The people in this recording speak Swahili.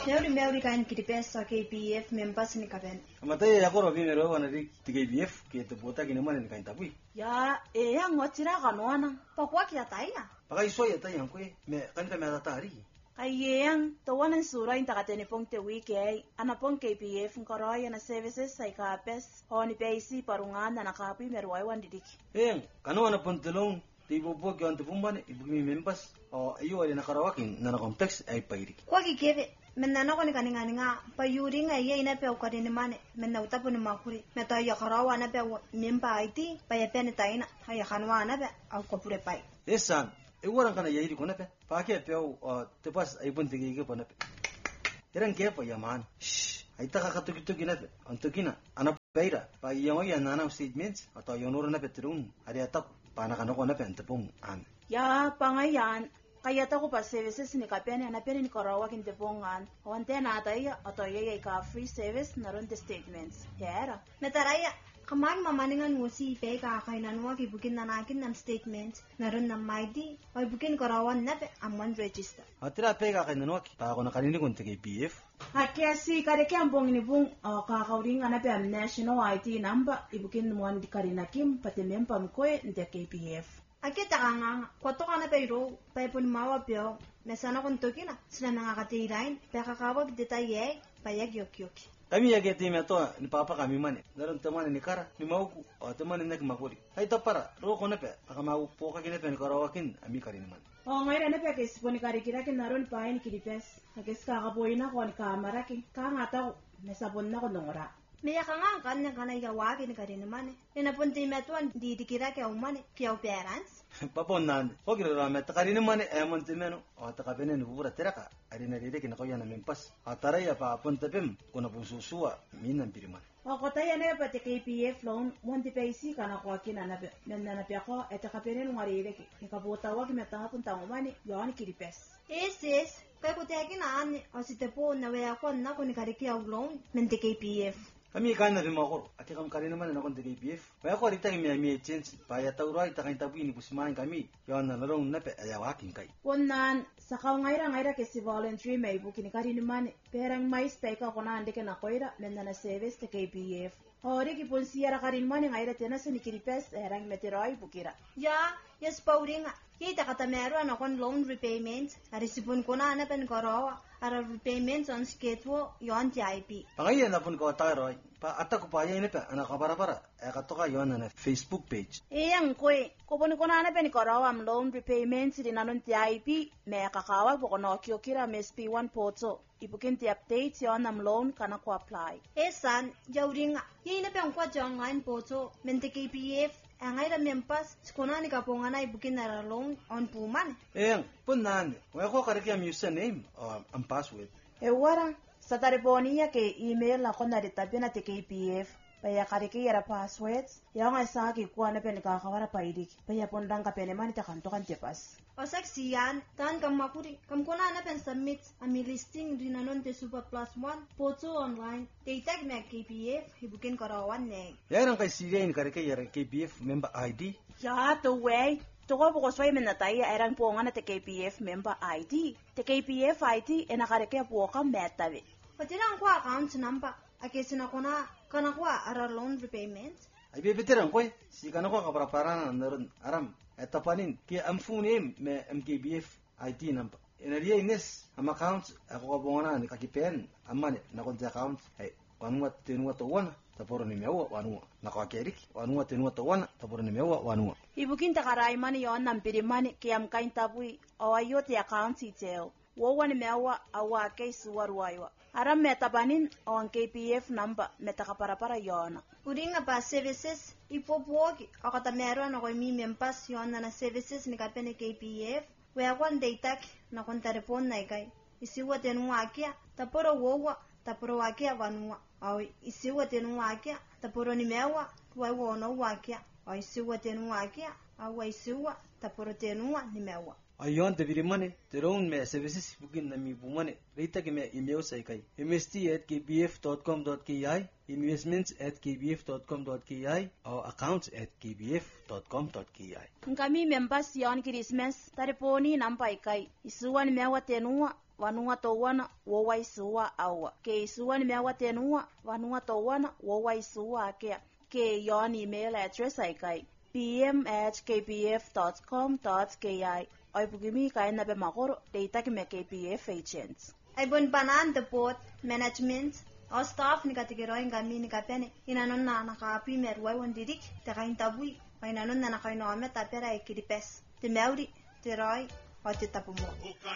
Meuri kain kiripesa KPF members ni kaben. Amatay ako robi mero wana di KPF ke te bota kini mana ni kain tapui. Ya, yang ngotira kanoana. Pakwa kia taya. Pakai soya tay yang kue me kan kami ada tari. Kayang tawanan sura inta katene pong te wiki ana pong KPF ngoroya na services sa ikapes honi peisi parungan na nakapi meruay wandidik. Kano ana pontelong tibo po kyo ante pumbane ibumi members o ayo ali nakarawakin na complex ay pairik. Kwa kikebe menna ko ni kaninga payuri nga ye ina pe ukari ni mane menna utapu ni makuri meta ya karawa na pe memba IT pa ya pene taina haya kanwa na pe au kopure pai. Esan ewaran kana yairi kona pe pa ke pe te pas ay ponte ke pona pe. Eran ke pa yaman. Ay taka katuki na pe antukina ana peira pa yawo ya nana statements atau yonoro na pe terun hari atak panakano ko na pe antepong an. Ya pangayan kaya ta ko pa services ni kapene ana pene ni karawa kin te pongan onte na ataya atoya ka free service na ron statements yara Metaraya kamang mamaningan ngusi pe ka kainan wa ki bukin na nakin nam statements naron nam maidi ay bukin karawan na pe amman register. Atira pe ka kainan wa pa ako na kanini kun te PF. Hakiasi kare ke ambong ni bung ka kauring ana pe national IT number ibukin mo andi karina kim pate mempa mkoe nte KPF. Akita kanga kwato kana pero pa pun mawa pio mesana kon tokina sila nakakatirain pe kakawag detaye pa yag yok. Kami ya geti me to ni papa kami mane daron temane ni kara ni mauku o temane nak makuri hay tapara ro ko nepe aka mau poka kine pe ni karawakin ami karin man ngaira nepe ke siponi kari kira ke naron pain kiripes akes ka boina ko ni kamera ki ka ngata mesabon na ko ngora Meya kanga kana ya wagi ni karin mane ina punti metuan di dikira ke umane ke parents Papa nan fogire ra me takarin mane e monte meno o takabene ni bura teraka ari na dide kina ko yana mempas atara ya pa ponte pem kuna pususua minan piriman Kota ya ne pate KPF loan monte peisi kana ko kina na na pia ko eta kapene ngari ile ki ka bota wa ki meta punta umane yon kiripes Yes kay ko te kina an asite po na we ako na ko ni kariki loan mente KPF Kami kana fi makoro ati kam karin mane na kon te KPF pa ko rita mi change pa ya tawra ita kan tabu ni pusman kami yana larong na pe ya wakin kai Ponan sakaw ngaira ke si voluntary may bukin karin mane perang mais tay ka ko na ande ke na koira na service te KPF Ori ki pun siara karin mane ngaira tena se ni kiripes erang meteroy bukira Ya yes pauringa kita kata meru ana kon loan repayment ari sipun kona ana pen karawa ara repayments on schedule yon TIP Pangaya na pun ko taro pa atak ko pa yan pa ana ka para e ka to ka yon na Facebook page Iyang kwe ko pun kona ana pen karawa am loan repayments di nanon TIP me kakawa ko no kira MSP1 portal ibukin ti update yon am loan kana ko apply Esan jauringa yina pen kwa online portal mente KPF Angai da mempas skona ni kaponga na ibukin na loan on puman. Pun nan wa ko kariki am username and password Ewara sa tariponia ke email na kona di tapina ti KPF paya kariki yara passwords yang asa ki kuwa na pen kakawara paidik paya pondang ka peneman ta kanto kan tepas Osak siyan tan kam makuri kam kona na pen submit ami listing rinanon te super plus 1 portal online te tag na KPF ibukin karawan ne. Yaran kai sigain kariki yara KPF member ID Ya to way Toko po ko sway menataya erang po nga na te KPF member ID te KPF ID ena kariki po ka metawe Patirang kwa account number akesina kona kana kwa ara loan repayment ay bebeteran ko si kana ko ka para naron aram etapanin ki amfune me MKBF ID number enariya ines am account ako bongana ni kakipen amane na kon account ay wanwa tenwa to wana taporo ni mewa wanwa na kwa kerik wanwa tenwa to wana taporo ni mewa wanwa Ibukin takaray mani yon nampiri mani kiyam kain tabui awayo ti account detail Wawan mewa awa kay suwarwaywa aram metabanin awan KPF number metakaparapara yona Uringa pa services ipopoki akata meron ako mi mempas yon na services ni kapene KPF we akon data na kon telefon na ikay isiwa tenwa akia taporo wowa taporo akia wanwa au isiwa tenwa akia taporo ni mewa we wono wakia au isiwa tenwa akia au isiwa taporo tenwa ni mewa Ayon te birimane teron me services bukin na mi bumane rita ke me email sai kai mst@kbf.com.ki investments@kbf.com.ki or accounts@kbf.com.ki Ngami members yon Christmas tariponi nampai kai isuwan mewa tenua vanunga towana wo waisuwa awa ke isuwa ni mewa tenua vanunga towana wo waisuwa akea ke yon email address aikai pm@kpf.com.ki oipugimi kai na be magoro data ki me KPF agents ay bon banan the port management o staff ni katigero ingami ni kapene inanon na nakapi merwai wondirik te kain tabui ay nanon na nakaino ame tapera ikidipes te meuri te roi o te tapumo